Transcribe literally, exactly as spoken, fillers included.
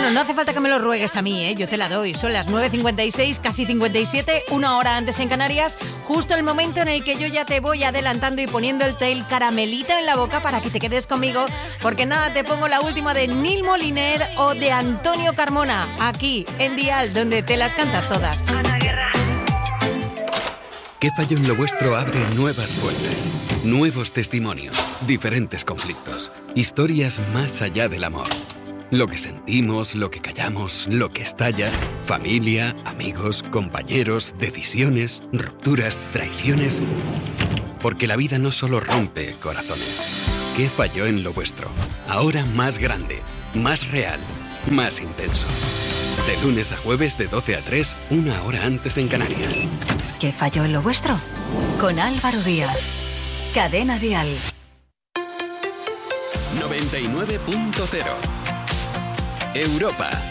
Bueno, no hace falta que me lo ruegues a mí, ¿eh? Yo te la doy. Son las nueve cincuenta y seis, casi cincuenta y siete, una hora antes en Canarias, justo el momento en el que yo ya te voy adelantando y poniendo el tail caramelito en la boca para que te quedes conmigo, porque nada, te pongo la última de Nil Moliner o de Antonio Carmona, aquí en Dial, donde te las cantas todas. ¿Qué falló en lo vuestro? Abre nuevas puertas, nuevos testimonios, diferentes conflictos, historias más allá del amor. Lo que sentimos, lo que callamos, lo que estalla, familia, amigos, compañeros, decisiones, rupturas, traiciones. Porque la vida no solo rompe corazones. ¿Qué falló en lo vuestro? Ahora más grande, más real, más intenso. De lunes a jueves de doce a tres, una hora antes en Canarias. ¿Qué falló en lo vuestro? Con Álvaro Díaz. Cadena Dial. noventa y nueve punto cero. Europa.